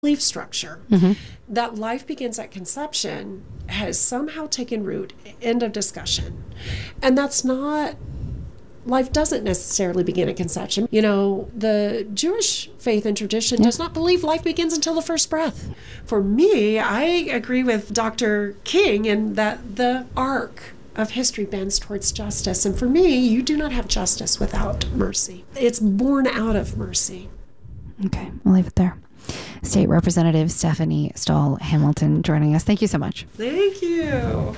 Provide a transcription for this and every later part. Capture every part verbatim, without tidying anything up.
belief structure mm-hmm. that life begins at conception has somehow taken root. End of discussion. And that's not, life doesn't necessarily begin at conception. You know, the Jewish faith and tradition yeah. does not believe life begins until the first breath. For me, I agree with Doctor King in that the arc of history bends towards justice. And for me, you do not have justice without mercy. It's born out of mercy. Okay, we'll leave it there. State Representative Stephanie Stahl Hamilton joining us. Thank you so much. Thank you.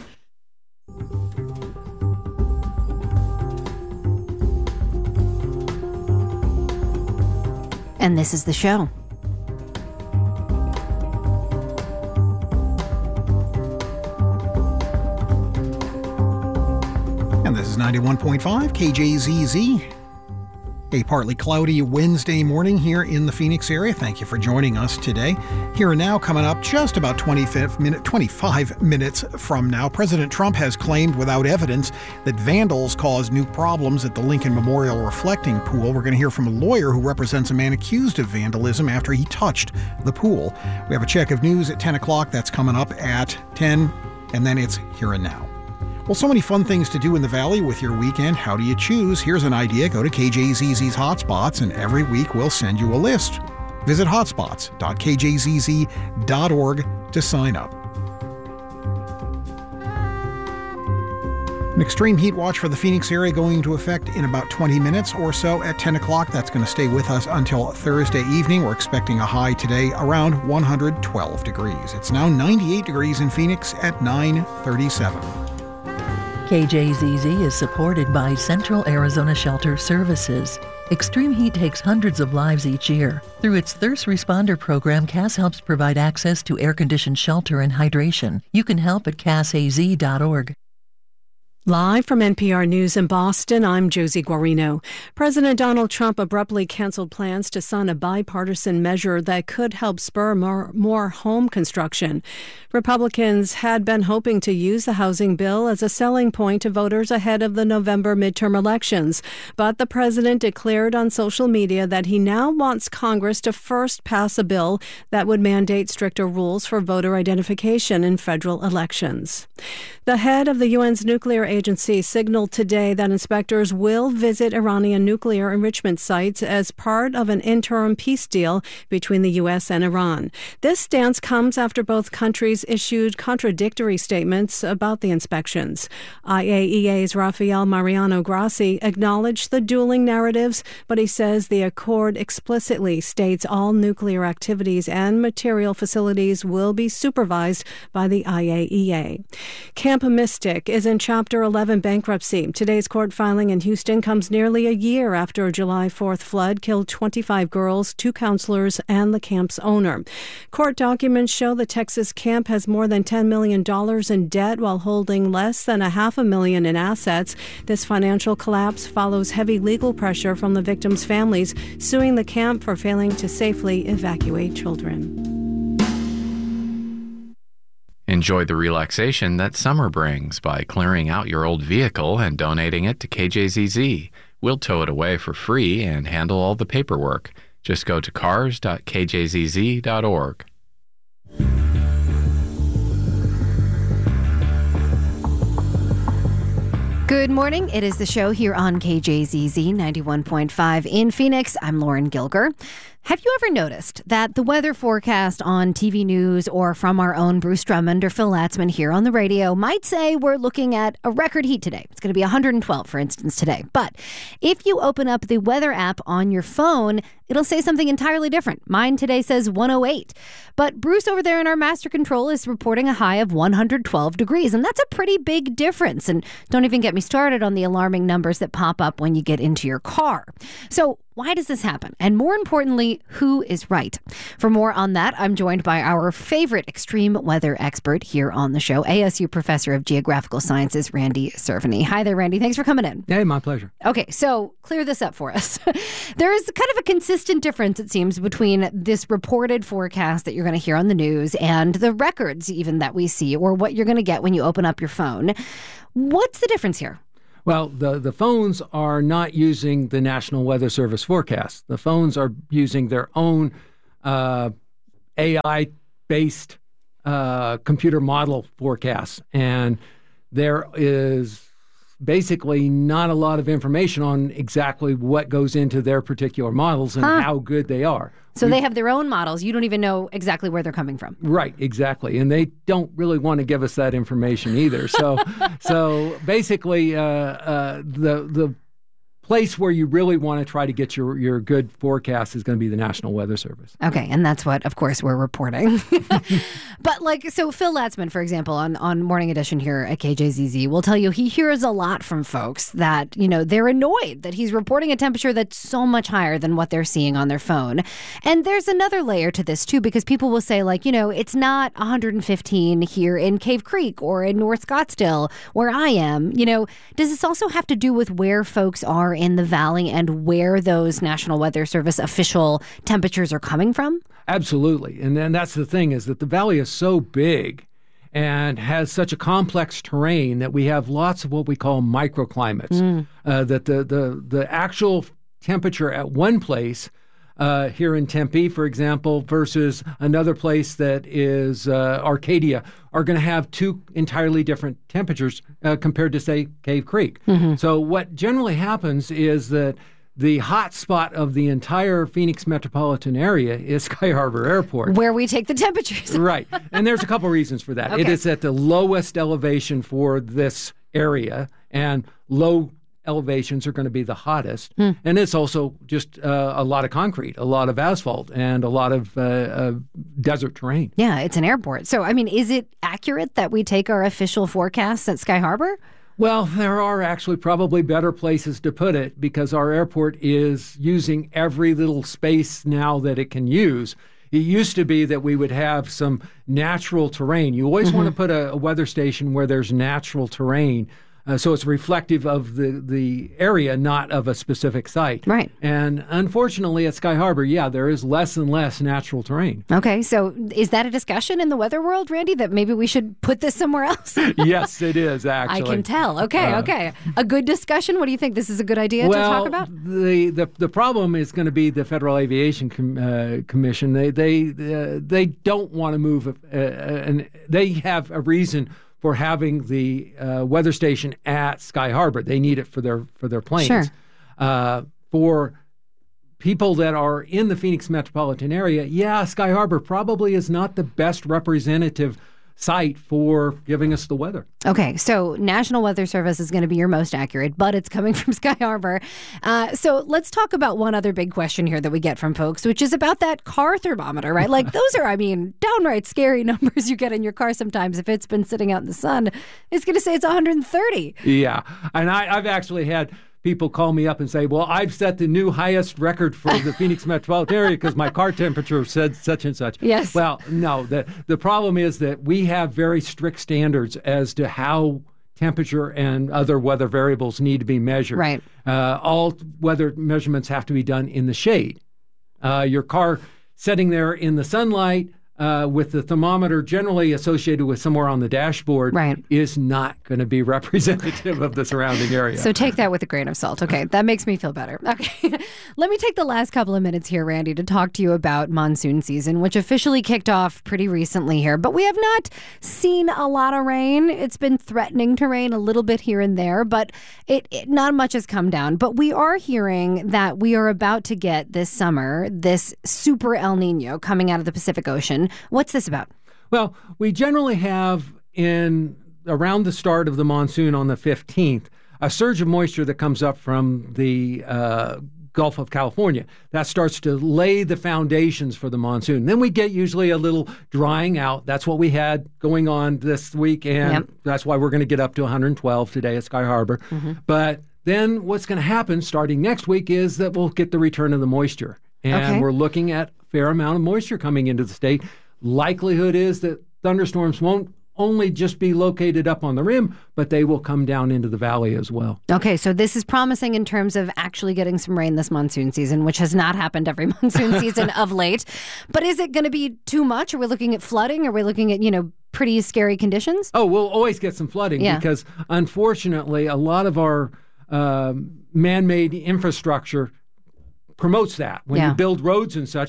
And this is the show. And this is ninety-one point five K J Z Z. A partly cloudy Wednesday morning here in the Phoenix area. Thank you for joining us today. Here and now, coming up just about twenty-five minutes from now, President Trump has claimed without evidence that vandals caused new problems at the Lincoln Memorial reflecting pool. We're going to hear from a lawyer who represents a man accused of vandalism after he touched the pool. We have a check of news at ten o'clock. That's coming up at ten, and then it's Here and Now. Well, so many fun things to do in the Valley with your weekend. How do you choose? Here's an idea. Go to K J Z Z's Hotspots, and every week we'll send you a list. Visit hotspots dot k j z z dot org to sign up. An extreme heat watch for the Phoenix area going into effect in about twenty minutes or so at ten o'clock. That's going to stay with us until Thursday evening. We're expecting a high today around one hundred twelve degrees. It's now ninety-eight degrees in Phoenix at nine thirty-seven. K J Z Z is supported by Central Arizona Shelter Services. Extreme heat takes hundreds of lives each year. Through its Thirst Responder program, C A S helps provide access to air-conditioned shelter and hydration. You can help at C A S A Z dot org. Live from N P R News in Boston, I'm Josie Guarino. President Donald Trump abruptly canceled plans to sign a bipartisan measure that could help spur more, more home construction. Republicans had been hoping to use the housing bill as a selling point to voters ahead of the November midterm elections. But the president declared on social media that he now wants Congress to first pass a bill that would mandate stricter rules for voter identification in federal elections. The head of the U N's nuclear agency signaled today that inspectors will visit Iranian nuclear enrichment sites as part of an interim peace deal between the U S and Iran. This stance comes after both countries issued contradictory statements about the inspections. I A E A's Rafael Mariano Grassi acknowledged the dueling narratives, but he says the accord explicitly states all nuclear activities and material facilities will be supervised by the I A E A. Camp Mystic is in Chapter eleven bankruptcy. Today's court filing in Houston comes nearly a year after a July fourth flood killed twenty-five girls, two counselors, and the camp's owner. Court documents show the Texas camp has more than ten million dollars in debt while holding less than a half a million in assets. This financial collapse follows heavy legal pressure from the victims' families, suing the camp for failing to safely evacuate children. Enjoy the relaxation that summer brings by clearing out your old vehicle and donating it to K J Z Z. We'll tow it away for free and handle all the paperwork. Just go to cars dot k j z z dot org. Good morning. It is the show here on K J Z Z ninety-one point five in Phoenix. I'm Lauren Gilger. Have you ever noticed that the weather forecast on T V news or from our own Bruce Drummond or Phil Latzman here on the radio might say we're looking at a record heat today? It's going to be one hundred twelve, for instance, today. But if you open up the weather app on your phone, it'll say something entirely different. Mine today says one oh eight. But Bruce over there in our master control is reporting a high of one hundred twelve degrees. And that's a pretty big difference. And don't even get me started on the alarming numbers that pop up when you get into your car. So why does this happen? And more importantly, who is right? For more on that, I'm joined by our favorite extreme weather expert here on the show, A S U Professor of Geographical Sciences, Randy Cerveny. Hi there, Randy. Thanks for coming in. Hey, my pleasure. Okay, so clear this up for us. There is kind of a consistent difference, it seems, between this reported forecast that you're going to hear on the news and the records even that we see, or what you're going to get when you open up your phone. What's the difference here? Well, the, the phones are not using the National Weather Service forecast. The phones are using their own uh, A I-based uh, computer model forecasts, and there is basically not a lot of information on exactly what goes into their particular models and huh. how good they are. So we, they have their own models. You don't even know exactly where they're coming from. Right, exactly. And they don't really want to give us that information either. So so basically, uh, uh, the the place where you really want to try to get your, your good forecast is going to be the National Weather Service. Okay, and that's what, of course, we're reporting. But like, so Phil Latzman, for example, on, on Morning Edition here at K J Z Z, will tell you he hears a lot from folks that, you know, they're annoyed that he's reporting a temperature that's so much higher than what they're seeing on their phone. And there's another layer to this, too, because people will say, like, you know, it's not one hundred fifteen here in Cave Creek or in North Scottsdale where I am. You know, does this also have to do with where folks are in the valley and where those National Weather Service official temperatures are coming from? Absolutely. And then that's the thing, is that the valley is so big and has such a complex terrain that we have lots of what we call microclimates. Mm. Uh, that the, the, the actual temperature at one place uh, here in Tempe, for example, versus another place that is uh, Arcadia, are going to have two entirely different temperatures uh, compared to, say, Cave Creek. Mm-hmm. So what generally happens is that the hot spot of the entire Phoenix metropolitan area is Sky Harbor Airport, where we take the temperatures. Right. And there's a couple reasons for that. Okay. It is at the lowest elevation for this area, and low elevations are going to be the hottest. Mm. And it's also just uh, a lot of concrete, a lot of asphalt, and a lot of uh, uh, desert terrain. Yeah, it's an airport. So, I mean, is it accurate that we take our official forecasts at Sky Harbor? Well, there are actually probably better places to put it, because our airport is using every little space now that it can use. It used to be that we would have some natural terrain. You always mm-hmm. want to put a, a weather station where there's natural terrain. Uh, so it's reflective of the, the area, not of a specific site. Right. And unfortunately at Sky Harbor, yeah, there is less and less natural terrain. Okay, so is that a discussion in the weather world, Randy, that maybe we should put this somewhere else? Yes, it is, actually. I can tell. Okay, uh, okay. A good discussion? What do you think? This is a good idea well, to talk about? The, the the problem is going to be the Federal Aviation Com- uh, Commission. They, they, uh, they don't want to move, uh, and they have a reason for having the uh, weather station at Sky Harbor. They need it for their for their planes. Sure. Uh, for people that are in the Phoenix metropolitan area, yeah, Sky Harbor probably is not the best representative site for giving us the weather. Okay, so National Weather Service is going to be your most accurate, but it's coming from Sky Harbor. Uh, so let's talk about one other big question here that we get from folks, which is about that car thermometer, right? Like those are, I mean, downright scary numbers you get in your car sometimes. If it's been sitting out in the sun, it's going to say it's one hundred thirty. Yeah, and I, I've actually had people call me up and say, well, I've set the new highest record for the Phoenix metropolitan area because my car temperature said such and such. Yes. Well, no, the, the problem is that we have very strict standards as to how temperature and other weather variables need to be measured. Right. Uh, all weather measurements have to be done in the shade. Uh, your car sitting there in the sunlight Uh, with the thermometer generally associated with somewhere on the dashboard, right, is not going to be representative of the surrounding area. So take that with a grain of salt. Okay, that makes me feel better. Okay, let me take the last couple of minutes here, Randy, to talk to you about monsoon season, which officially kicked off pretty recently here. But we have not seen a lot of rain. It's been threatening to rain a little bit here and there, but it, it not much has come down. But we are hearing that we are about to get this summer this super El Nino coming out of the Pacific Ocean. What's this about? Well, we generally have in around the start of the monsoon on the fifteenth, a surge of moisture that comes up from the uh, Gulf of California. That starts to lay the foundations for the monsoon. Then we get usually a little drying out. That's what we had going on this week, and yep. that's why we're going to get up to one hundred twelve today at Sky Harbor. Mm-hmm. But then what's going to happen starting next week is that we'll get the return of the moisture. And okay. we're looking at a fair amount of moisture coming into the state. Likelihood is that thunderstorms won't only just be located up on the rim, but they will come down into the valley as well. Okay, so this is promising in terms of actually getting some rain this monsoon season, which has not happened every monsoon season of late. But is it going to be too much? Are we looking at flooding? Are we looking at, you know, pretty scary conditions? Oh, we'll always get some flooding yeah. because unfortunately, a lot of our um, man-made infrastructure promotes that. When yeah. you build roads and such,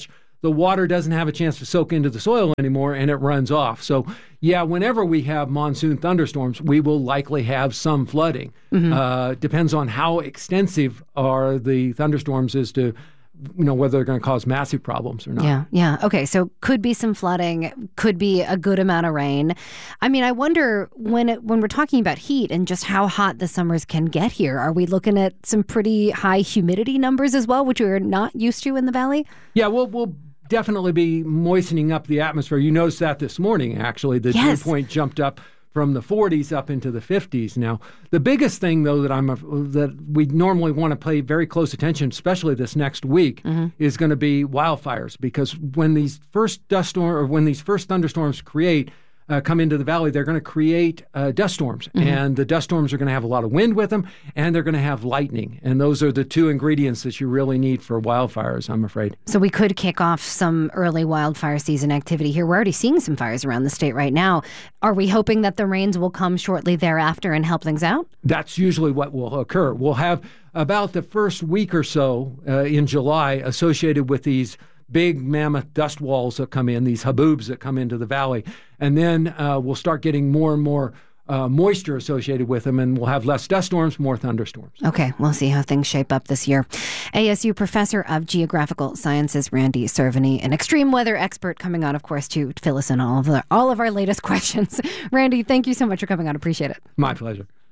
the water doesn't have a chance to soak into the soil anymore and it runs off. So, yeah, whenever we have monsoon thunderstorms, we will likely have some flooding. Mm-hmm. Uh, depends on how extensive are the thunderstorms as to, you know, whether they're going to cause massive problems or not. Yeah, yeah. Okay, so could be some flooding, could be a good amount of rain. I mean, I wonder when it, when we're talking about heat and just how hot the summers can get here, are we looking at some pretty high humidity numbers as well, which we're not used to in the valley? Yeah, we'll, we'll definitely be moistening up the atmosphere. You noticed that this morning, actually. The yes. dew point jumped up from the forties up into the fifties. Now, the biggest thing, though, that I'm that we normally want to pay very close attention, especially this next week, mm-hmm. is going to be wildfires, because when these first dust storm or when these first thunderstorms create uh, come into the valley, they're going to create uh, dust storms, mm-hmm. and the dust storms are going to have a lot of wind with them, and they're going to have lightning, and those are the two ingredients that you really need for wildfires, I'm afraid. So we could kick off some early wildfire season activity here. We're already seeing some fires around the state right now. Are we hoping that the rains will come shortly thereafter and help things out? That's usually what will occur. We'll have about the first week or so uh, in July associated with these big mammoth dust walls that come in, these haboobs that come into the valley. And then uh, we'll start getting more and more uh, moisture associated with them, and we'll have less dust storms, more thunderstorms. Okay, we'll see how things shape up this year. A S U Professor of Geographical Sciences, Randy Cerveny, an extreme weather expert, coming on, of course, to fill us in on all of, the, all of our latest questions. Randy, thank you so much for coming on. Appreciate it. My pleasure.